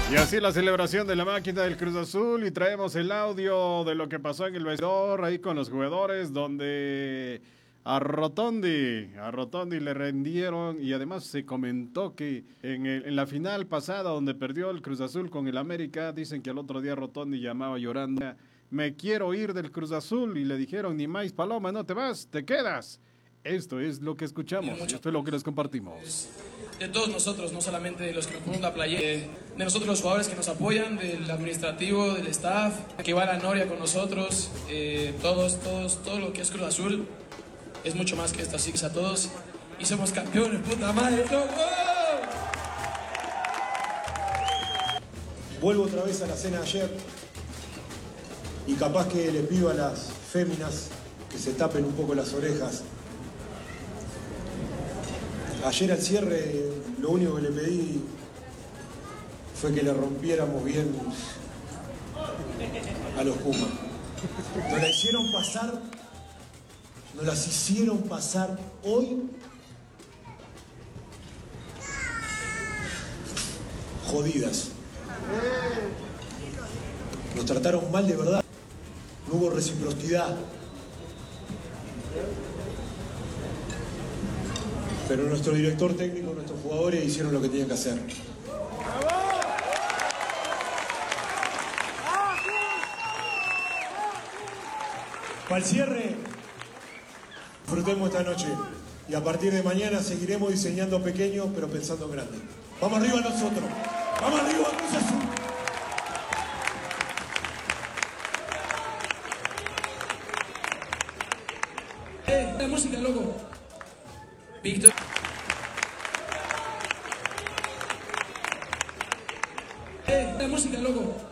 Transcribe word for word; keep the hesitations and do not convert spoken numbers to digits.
Y así la celebración de la máquina del Cruz Azul, y traemos el audio de lo que pasó en el vestidor ahí con los jugadores, donde a Rotondi, a Rotondi le rendieron, y además se comentó que en, el, en la final pasada donde perdió el Cruz Azul con el América, dicen que al otro día Rotondi llamaba llorando: me quiero ir del Cruz Azul, y le dijeron: ni más paloma, no te vas, te quedas. Esto es lo que escuchamos, y esto es lo que les compartimos. De todos nosotros, no solamente de los que nos ponemos la playera, de, de nosotros los jugadores que nos apoyan, del administrativo, del staff, que va a la Noria con nosotros, eh, todos, todos, todo lo que es Cruz Azul es mucho más que esto, así que a todos, y somos campeones, puta madre, ¡oh! Vuelvo otra vez a la cena de ayer, y capaz que le pido a las féminas que se tapen un poco las orejas. Ayer al cierre lo único que le pedí fue que le rompiéramos bien a los Pumas. Nos la hicieron pasar, nos las hicieron pasar hoy jodidas. Nos trataron mal de verdad, no hubo reciprocidad. Pero nuestro director técnico, nuestros jugadores hicieron lo que tenían que hacer. Para el cierre, disfrutemos esta noche y a partir de mañana seguiremos diseñando pequeños pero pensando en grande. Vamos arriba nosotros, vamos arriba Cruz Azul. Eh, la música, loco. Víctor. Eh, la música, loco.